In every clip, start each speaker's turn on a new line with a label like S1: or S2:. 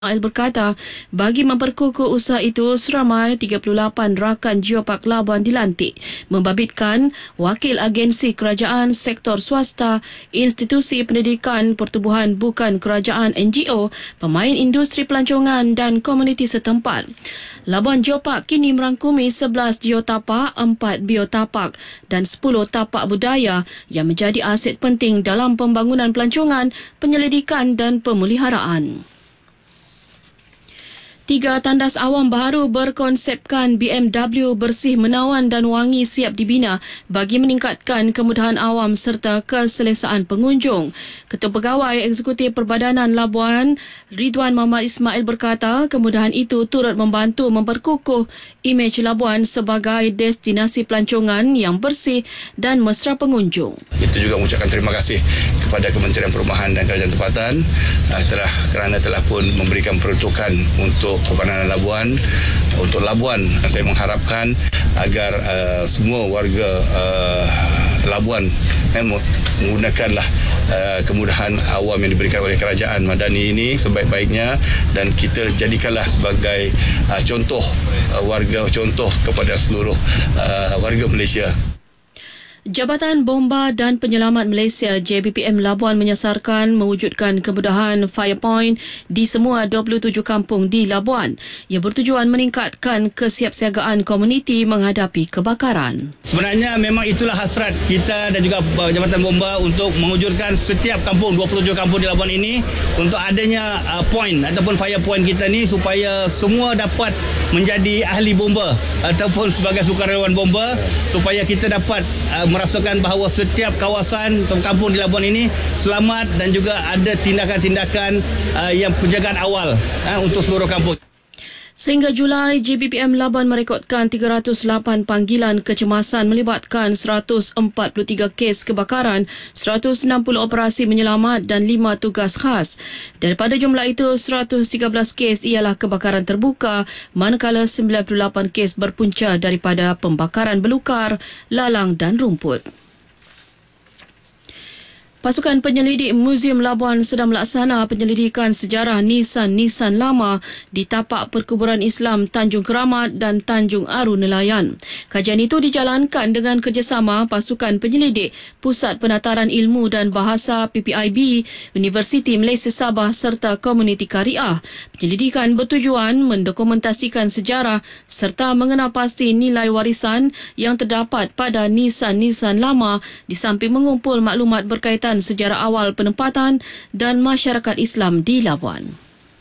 S1: Ismail berkata, bagi memperkukuh usaha itu, seramai 38 rakan Geopark Labuan dilantik, membabitkan wakil agensi kerajaan, sektor swasta, institusi pendidikan, pertubuhan bukan kerajaan NGO, pemain industri pelancongan dan komuniti setempat. Labuan Geopark kini merangkumi 11 geotapak, 4 biotapak dan 10 tapak budaya yang menjadi aset penting dalam pembangunan pelancongan, penyelidikan dan pemeliharaan. 3 tandas awam baru berkonsepkan BMW bersih menawan dan wangi siap dibina bagi meningkatkan kemudahan awam serta keselesaan pengunjung. Ketua Pegawai Eksekutif Perbadanan Labuan, Ridwan Muhammad Ismail berkata, kemudahan itu turut membantu memperkukuh imej Labuan sebagai destinasi pelancongan yang bersih dan mesra pengunjung.
S2: Kita juga mengucapkan terima kasih kepada Kementerian Perumahan dan Kerajaan Tempatan kerana telah pun memberikan peruntukan untuk Perbadanan Labuan. Untuk Labuan, saya mengharapkan agar semua warga Labuan menggunakanlah kemudahan awam yang diberikan oleh Kerajaan Madani ini sebaik-baiknya, dan kita jadikanlah sebagai contoh kepada seluruh warga Malaysia.
S1: Jabatan Bomba dan Penyelamat Malaysia JBPM Labuan menyasarkan mewujudkan kemudahan Firepoint di semua 27 kampung di Labuan. Ia bertujuan meningkatkan kesiapsiagaan komuniti menghadapi kebakaran.
S3: Sebenarnya memang itulah hasrat kita dan juga Jabatan Bomba untuk mewujudkan setiap kampung, 27 kampung di Labuan ini, untuk adanya point ataupun Firepoint kita ni supaya semua dapat menjadi ahli bomba ataupun sebagai sukarelawan bomba, supaya kita dapat merasakan bahawa setiap kawasan atau kampung di Labuan ini selamat dan juga ada tindakan-tindakan yang penjagaan awal untuk seluruh kampung.
S1: Sehingga Julai, JBPM Labuan merekodkan 308 panggilan kecemasan melibatkan 143 kes kebakaran, 160 operasi menyelamat dan 5 tugas khas. Daripada jumlah itu, 113 kes ialah kebakaran terbuka, manakala 98 kes berpunca daripada pembakaran belukar, lalang dan rumput. Pasukan penyelidik Muzium Labuan sedang melaksana penyelidikan sejarah nisan-nisan lama di tapak perkuburan Islam Tanjung Keramat dan Tanjung Aru Nelayan. Kajian itu dijalankan dengan kerjasama pasukan penyelidik Pusat Penataran Ilmu dan Bahasa PPIB, Universiti Malaysia Sabah serta komuniti Kariah. Penyelidikan bertujuan mendokumentasikan sejarah serta mengenal pasti nilai warisan yang terdapat pada nisan-nisan lama di samping mengumpul maklumat berkaitan sejarah awal penempatan dan masyarakat Islam di Labuan.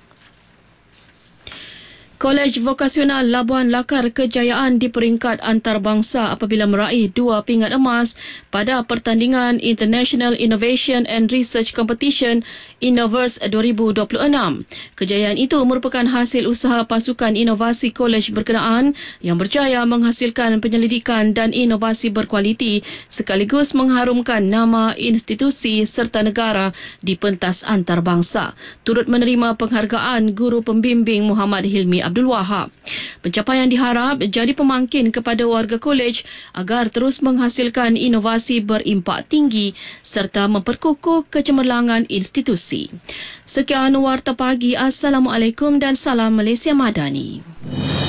S1: Kolej Vokasional Labuan lakar kejayaan di peringkat antarabangsa apabila meraih 2 pingat emas pada pertandingan International Innovation and Research Competition Innoverse 2026. Kejayaan itu merupakan hasil usaha pasukan inovasi kolej berkenaan yang berjaya menghasilkan penyelidikan dan inovasi berkualiti sekaligus mengharumkan nama institusi serta negara di pentas antarabangsa. Turut menerima penghargaan Guru Pembimbing Muhammad Hilmi Abdul Wahab. Pencapaian diharap jadi pemangkin kepada warga kolej agar terus menghasilkan inovasi berimpak tinggi serta memperkukuh kecemerlangan institusi. Sekian Warta Pagi. Assalamualaikum dan salam Malaysia Madani.